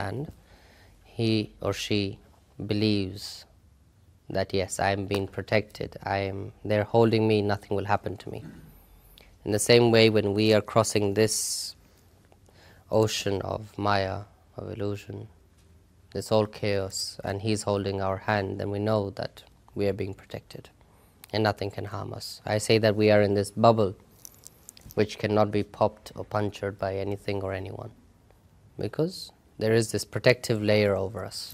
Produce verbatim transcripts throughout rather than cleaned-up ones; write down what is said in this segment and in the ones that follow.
hand, he or she believes that yes, I am being protected, I am, they're holding me, nothing will happen to me. In the same way, when we are crossing this ocean of Maya, of illusion, this all chaos, and he's holding our hand, then we know that we are being protected and nothing can harm us. I say that we are in this bubble which cannot be popped or punctured by anything or anyone, because there is this protective layer over us.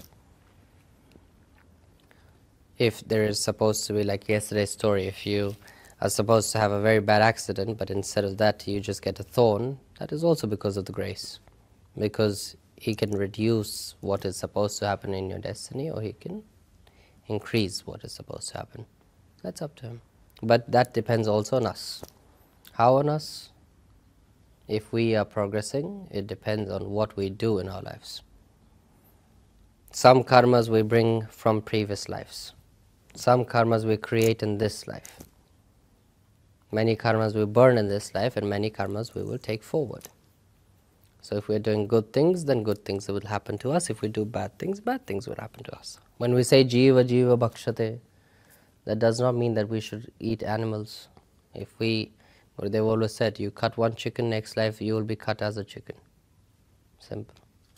If there is supposed to be, like yesterday's story, if you are supposed to have a very bad accident, but instead of that you just get a thorn, that is also because of the grace. Because he can reduce what is supposed to happen in your destiny, or he can increase what is supposed to happen. That's up to him. But that depends also on us. How on us? If we are progressing, it depends on what we do in our lives. Some karmas we bring from previous lives. Some karmas we create in this life. Many karmas we burn in this life, and many karmas we will take forward. So if we are doing good things, then good things will happen to us. If we do bad things, bad things will happen to us. When we say jiva jiva bhakshate, that does not mean that we should eat animals. If we, or they've always said, you cut one chicken, next life you will be cut as a chicken. Simple.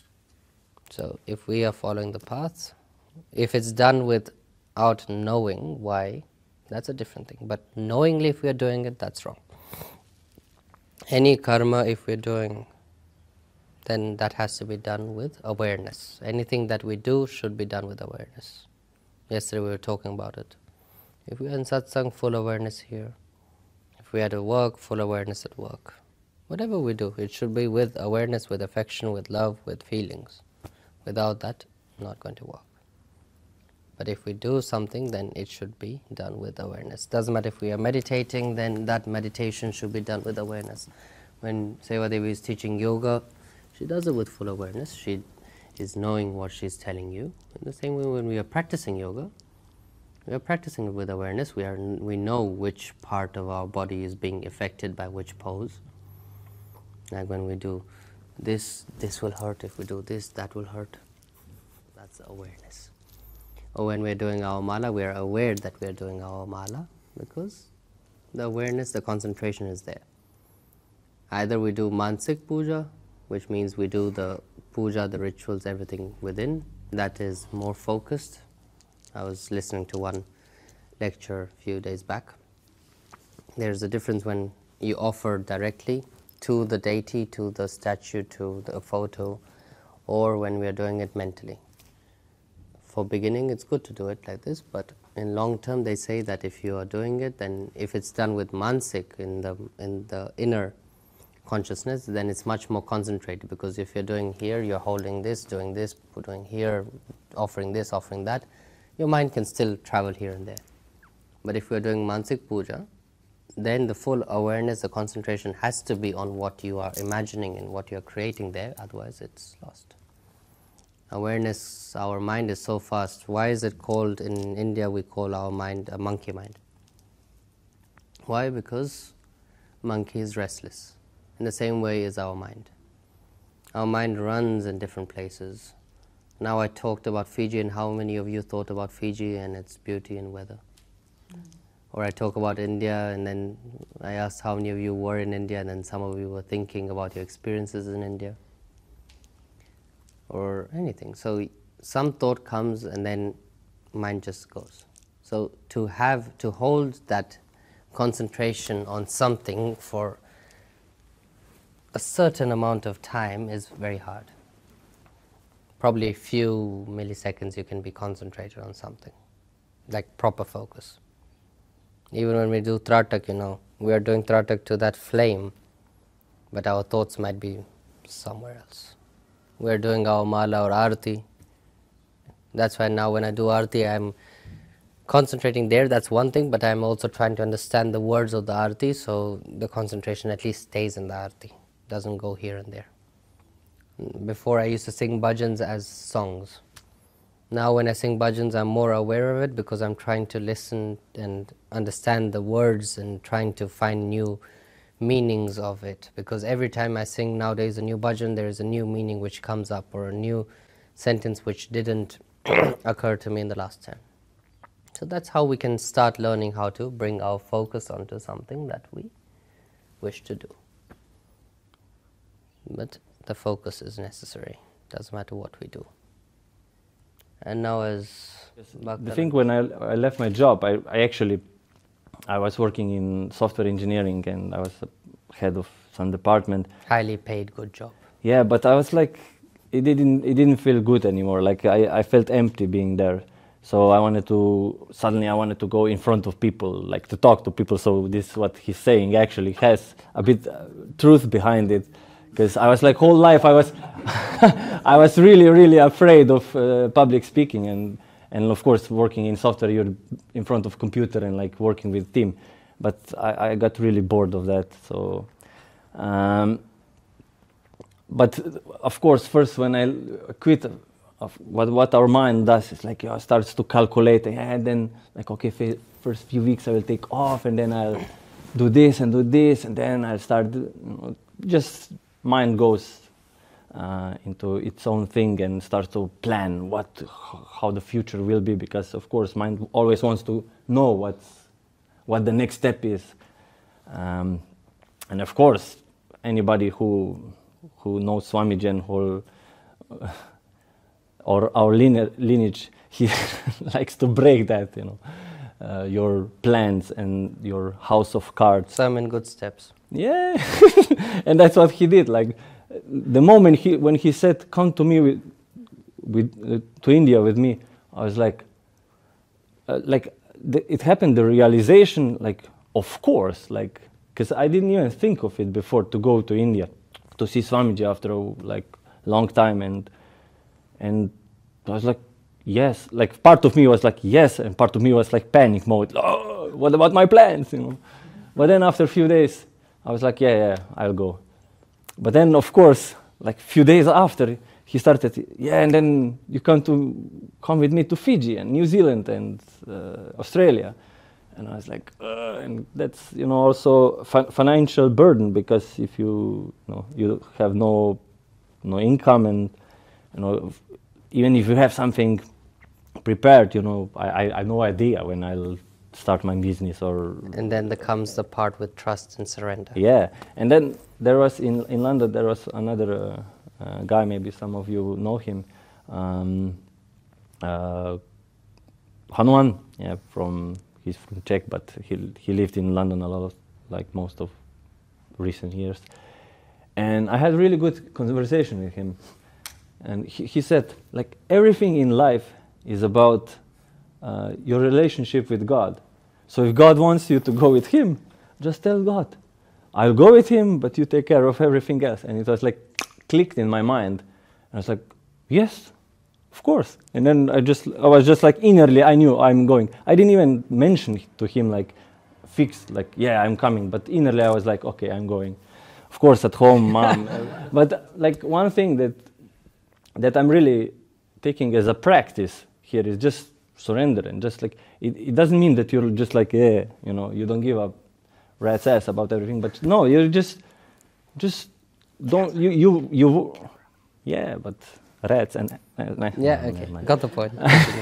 So if we are following the path, if it's done without knowing why, that's a different thing. But knowingly if we are doing it, that's wrong. Any karma, if we're doing, then that has to be done with awareness. Anything that we do should be done with awareness. Yesterday we were talking about it. If we are in satsang, full awareness here. If we are at work, full awareness at work. Whatever we do, it should be with awareness, with affection, with love, with feelings. Without that, not going to work. But if we do something, then it should be done with awareness. Doesn't matter if we are meditating, then that meditation should be done with awareness. When Sevadevi is teaching yoga, she does it with full awareness. She is knowing what she's telling you. In the same way, when we are practicing yoga, we are practicing it with awareness. We are we know which part of our body is being affected by which pose. Like when we do this, this will hurt. If we do this, that will hurt. That's awareness. Or when we're doing our mala, we are aware that we are doing our mala because the awareness, the concentration is there. Either we do mansik puja, which means we do the puja, the rituals, everything within. That is more focused. I was listening to one lecture a few days back. There's a difference when you offer directly to the deity, to the statue, to the photo, or when we are doing it mentally. For beginning, it's good to do it like this, but in long term, they say that if you are doing it, then if it's done with mansik, in the in the inner consciousness, then it's much more concentrated, because if you're doing here, you're holding this, doing this, doing here, offering this, offering that, your mind can still travel here and there. But if you're doing mansik puja, then the full awareness, the concentration has to be on what you are imagining and what you're creating there, otherwise it's lost. Awareness, our mind is so fast. Why is it called, in India we call our mind a monkey mind? Why? Because monkey is restless. In the same way is our mind. Our mind runs in different places. Now I talked about Fiji, and how many of you thought about Fiji and its beauty and weather? Mm. Or I talk about India, and then I asked how many of you were in India, and then some of you were thinking about your experiences in India. Or anything. So some thought comes and then mind just goes. So to have, to hold that concentration on something for a certain amount of time is very hard. Probably a few milliseconds you can be concentrated on something, like proper focus. Even when we do tratak, you know, we are doing tratak to that flame, but our thoughts might be somewhere else. We are doing our mala or arti. That's why now when I do arti, I'm concentrating there, that's one thing, but I'm also trying to understand the words of the arti, so the concentration at least stays in the arti. Doesn't go here and there. Before I used to sing bhajans as songs. Now when I sing bhajans, I'm more aware of it, because I'm trying to listen and understand the words and trying to find new meanings of it. Because every time I sing nowadays a new bhajan, there is a new meaning which comes up, or a new sentence which didn't occur to me in the last ten. So that's how we can start learning how to bring our focus onto something that we wish to do. But the focus is necessary, doesn't matter what we do. And now as the thing, when I, I left my job, I, I actually, I was working in software engineering and I was head of some department. Highly paid, good job. Yeah, but I was like, it didn't, it didn't feel good anymore. Like I, I felt empty being there. So I wanted to, suddenly I wanted to go in front of people, like to talk to people. So this, what he's saying actually has a bit uh, truth behind it. Because I was like, whole life I was, I was really, really afraid of uh, public speaking. And, and of course, working in software, you're in front of computer and like working with team. But I, I got really bored of that. So, um, but of course, first when I quit, of what, what our mind does is like, you know, starts to calculate, and then like, okay, f first few weeks I will take off, and then I'll do this and do this, and then I'll start, you know, just mind goes uh, into its own thing and starts to plan what, how the future will be, because of course mind always wants to know what's, what the next step is. Um, and of course, anybody who, who knows Swamiji whole, uh, or our lineage, he likes to break that, you know, uh, your plans and your house of cards. So I'm in good steps. Yeah, and that's what he did. Like the moment he, when he said, "Come to me with, with uh, to India with me," I was like, uh, like the, it happened. The realization, like, of course, like, because I didn't even think of it before to go to India to see Swamiji after a like long time, and and I was like, yes. Like part of me was like yes, and part of me was like panic mode. Oh, what about my plans, you know? But then after a few days, I was like, yeah, yeah, I'll go. But then, of course, like a few days after, he started, yeah, and then you come to come with me to Fiji and New Zealand and uh, Australia. And I was like, uh, and that's, you know, also fi financial burden, because if you, you know, you have no, no income, and, you know, even if you have something prepared, you know, I, I, I have no idea when I'll start my business or... And then there comes the part with trust and surrender. Yeah, and then there was, in, in London, there was another uh, uh, guy, maybe some of you know him, um, uh, Hanuan, yeah, from, he's from Czech, but he, he lived in London a lot, of, like most of recent years. And I had a really good conversation with him. And he, he said, like, everything in life is about uh, your relationship with God. So if God wants you to go with him, just tell God, I'll go with him, but you take care of everything else. And it was like clicked in my mind. And I was like, yes, of course. And then I just, I was just like innerly, I knew I'm going. I didn't even mention to him like fixed, like, yeah, I'm coming. But innerly I was like, okay, I'm going. Of course, at home, mom. But like one thing that that I'm really taking as a practice here is just surrender, and just like, it, it doesn't mean that you're just like, yeah, you know, you don't give a rat's ass about everything, but no, you're just, just don't, you, you, you, yeah, but rats and, uh, yeah, okay, got the point.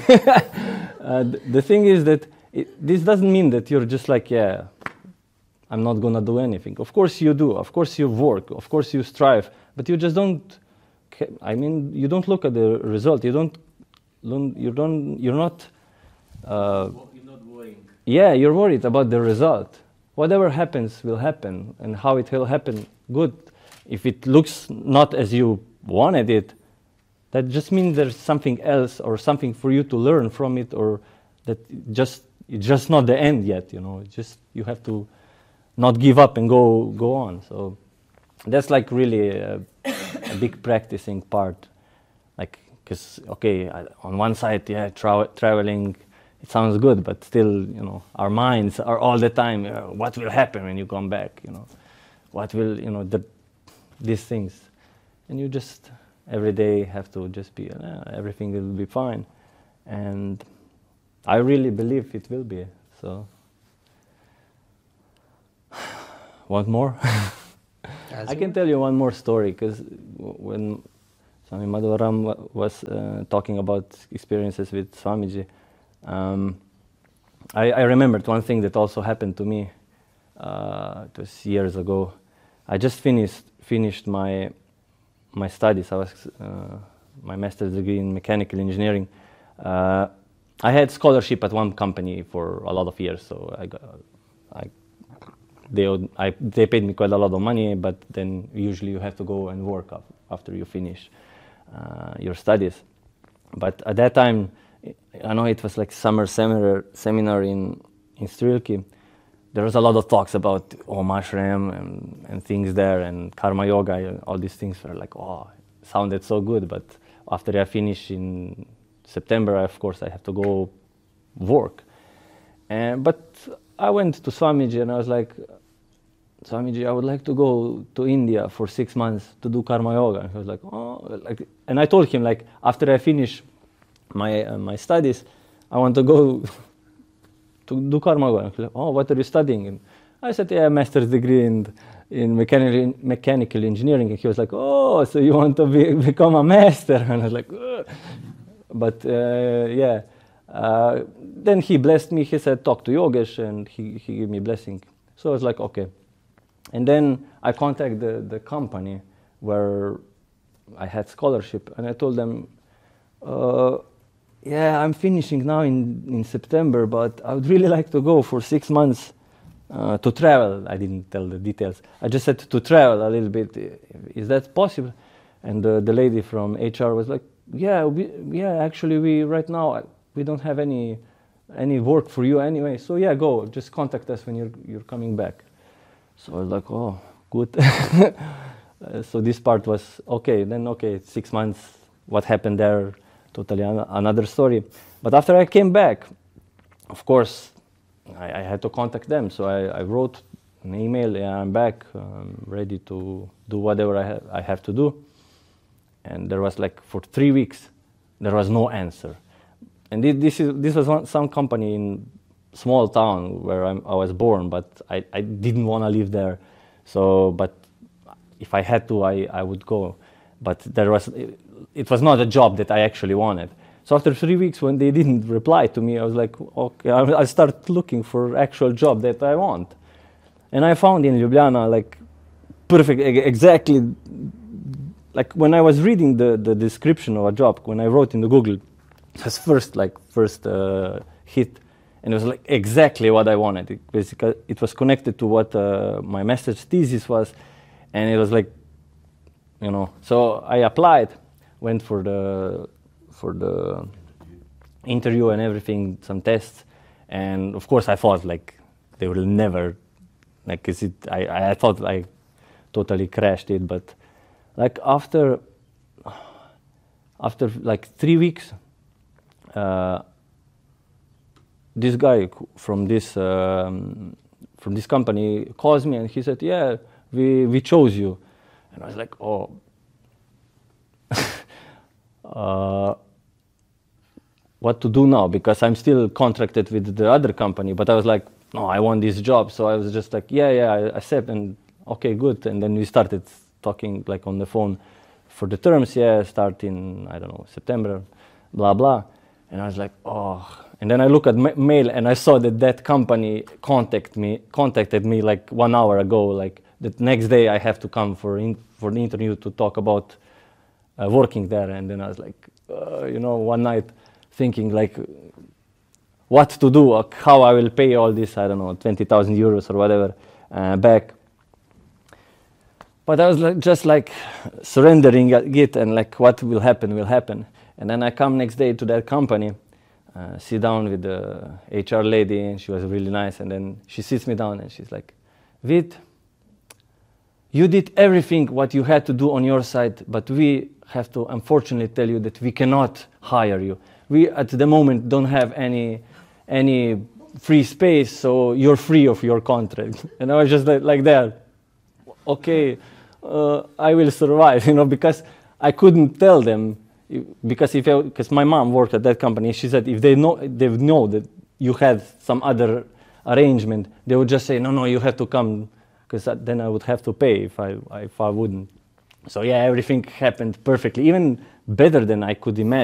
uh, the, the thing is that it, this doesn't mean that you're just like, yeah, I'm not gonna do anything. Of course you do, of course you work, of course you strive, but you just don't, I mean, you don't look at the result. You don't, you don't, you're not. Uh, you're not worrying. Yeah, you're worried about the result. Whatever happens will happen, and how it will happen, good. If it looks not as you wanted it, that just means there's something else or something for you to learn from it, or that just it's just not the end yet. You know, it's just you have to not give up and go go on. So that's like really a, a big practicing part, like, because okay, I, on one side, yeah, tra traveling, it sounds good, but still, you know, our minds are all the time, uh, what will happen when you come back, you know, what will, you know, the, these things, and you just every day have to just be, uh, everything will be fine, and I really believe it will be. So, want more? I can tell you one more story, because when Swami Madhavaram wa- was uh, talking about experiences with Swamiji. Um, I, I remembered one thing that also happened to me. Uh, it was years ago. I just finished finished my my studies. I was uh, my master's degree in mechanical engineering. Uh, I had scholarship at one company for a lot of years, so I got, I they owed, I they paid me quite a lot of money. But then usually you have to go and work af- after you finish uh, your studies. But at that time, I know it was like summer seminar seminar in in Strilki. There was a lot of talks about Om Ashram and, and things there, and Karma Yoga, and all these things were like, oh, sounded so good. But after I finish in September, of course, I have to go work. And, but I went to Swamiji and I was like, Swamiji, I would like to go to India for six months to do Karma Yoga. And he was like, oh, like, and I told him, like, after I finish my uh, my studies, I want to go to do Karma Yoga. And he was like, oh, what are you studying? And I said, yeah, master's degree in in mechanical mechanical engineering. And he was like, oh, so you want to be, become a master? And I was like, ugh. But uh, yeah. Uh, then he blessed me. He said, talk to Yogesh, and he he gave me blessing. So I was like, okay. And then I contacted the, the company where I had scholarship, and I told them, uh, yeah, I'm finishing now in, in September, but I would really like to go for six months uh, to travel. I didn't tell the details. I just said to travel a little bit. Is that possible? And uh, the lady from H R was like, yeah, we, yeah, actually, we right now, we don't have any any work for you anyway. So yeah, go, just contact us when you're, you're coming back. So I was like, oh, good. uh, so this part was okay. Then okay, six months. What happened there? Totally an- another story. But after I came back, of course, I, I had to contact them. So I, I wrote an email. Yeah, I'm back. I'm ready to do whatever I, ha- I have to do. And there was like for three weeks, there was no answer. And thi- this is this was one, some company in small town where I'm, I was born, but I, I didn't want to live there. So, but if I had to, I, I would go. But there was, it, it was not a job that I actually wanted. So after three weeks, when they didn't reply to me, I was like, okay, I'll, I'll start looking for actual job that I want. And I found in Ljubljana, like, perfect, e- exactly, like when I was reading the, the description of a job, when I wrote in the Google, it was first, like, first uh, hit. And it was like exactly what I wanted. It, basically, it was connected to what uh, my master's thesis was, and it was like, you know. So I applied, went for the for the interview and everything, some tests, and of course I thought like they will never, like, is it? I I thought I totally crashed it, but like after after like three weeks. Uh, This guy from this um, from this company calls me and he said, "Yeah, we we chose you," and I was like, "Oh, uh, what to do now?" Because I'm still contracted with the other company. But I was like, "No, I want this job." So I was just like, "Yeah, yeah, I accept." And okay, good. And then we started talking like on the phone for the terms. Yeah, start in I don't know September, blah blah. And I was like, "Oh." And then I look at ma- mail and I saw that that company contact me, contacted me like one hour ago. Like the next day I have to come for in, for the interview to talk about uh, working there. And then I was like, uh, you know, one night thinking like what to do, like how I will pay all this, I don't know, twenty thousand euros or whatever uh, back. But I was like, just like surrendering it and like what will happen will happen. And then I come next day to that company. Uh, sit down with the H R lady, and she was really nice. And then she sits me down, and she's like, "Vid, you did everything what you had to do on your side, but we have to unfortunately tell you that we cannot hire you. We at the moment don't have any any free space, so you're free of your contract." And I was just like, like that. Okay, uh, I will survive, you know, because I couldn't tell them. Because if because my mom worked at that company, she said if they know they know that you had some other arrangement, they would just say no, no, you have to come, because then I would have to pay if I if I wouldn't. So yeah, everything happened perfectly, even better than I could imagine.